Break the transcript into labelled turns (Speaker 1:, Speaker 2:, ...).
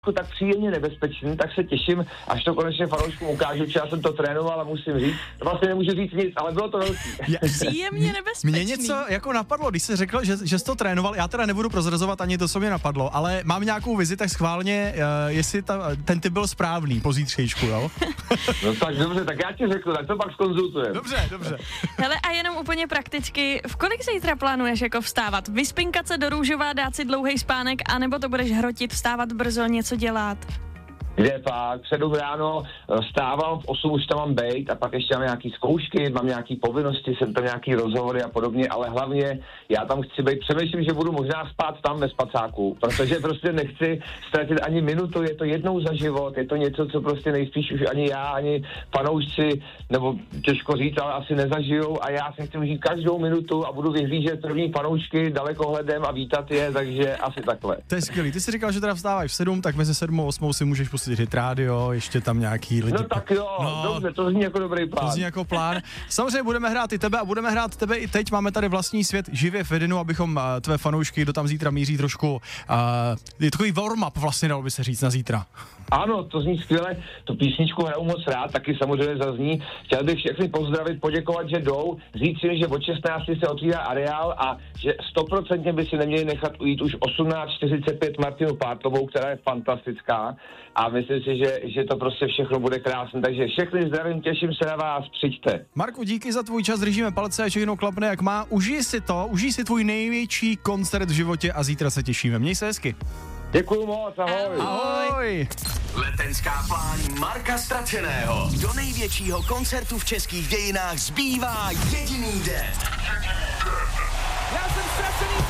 Speaker 1: tak příjemně nebezpečný, tak se těším, až to konečně fanouškům ukážu, že já jsem to trénoval a musím říct. Vlastně nemůžu říct nic, ale bylo to velký.
Speaker 2: Příjemně nebezpečný.
Speaker 3: Mě něco jako napadlo, když jsi řekl, že jsi to trénoval, já teda nebudu prozrazovat ani to, co mě napadlo, ale mám nějakou vizi, tak schválně, jestli ten typ byl správný po zítřejšku, jo?
Speaker 1: No tak dobře, tak já ti řeknu, tak to pak zkonzultujeme.
Speaker 3: Dobře.
Speaker 2: Hele, a jenom úplně prakticky, v kolik zítra plánuješ jako vstávat? Vyspinkat se do růžová, dát si dlouhý spánek, anebo to budeš hrotit, vstávat brzo, něco dělat?
Speaker 1: Kde fakt, 7 ráno vstávám, v 8 už tam mám bejt a pak ještě mám nějaký zkoušky, mám nějaký povinnosti, jsem tam nějaký rozhovory a podobně, ale hlavně já tam chci být, přemýšlím, že budu možná spát tam ve spacáku, protože prostě nechci ztratit ani minutu, je to jednou za život, je to něco, co prostě nejspíš už ani já, ani fanoušci, nebo těžko říct, ale asi nezažijou a já si chci užít každou minutu a budu vyhlížet první fanoušky dalekohledem a vítat je, takže asi takhle.
Speaker 3: To je skvělý, ty jsi říkal, že teda vstáváš v 7, tak mezi 7 a 8 si můžeš pustit hit rádio, ještě tam nějaký lidi.
Speaker 1: No tak jo, dobře, to zní jako dobrý plán.
Speaker 3: To zní jako plán. Samozřejmě budeme hrát i tebe a budeme hrát tebe i teď. Máme tady vlastní svět živě v Edinu, abychom tvé fanoušky, kdo tam zítra míří trošku, je takový warm-up vlastně, dalo by se říct, na zítra.
Speaker 1: Ano, to zní skvěle, tu písničku hraju moc rád, taky samozřejmě zazní. Chtěl bych všechny pozdravit, poděkovat, že jdou, říct si, že od 16 se otvírá areál a že 100% by si neměli nechat ujít už 18:45 Martinu Pártovou, která je fantastická a myslím si, že to prostě všechno bude krásné, takže všechny zdravím, těším se na vás, přijďte.
Speaker 3: Marku, díky za tvůj čas, držíme palce a všechno klapne jak má. Užij si tvůj největší koncert v životě a zítra se těšíme. Měj se hezky.
Speaker 1: Děkuju moc, ahoj.
Speaker 3: Ahoj.
Speaker 4: Letenská plán Marka Stračeného. Do největšího koncertu v českých dějinách zbývá jediný den.
Speaker 5: Já jsem ztracený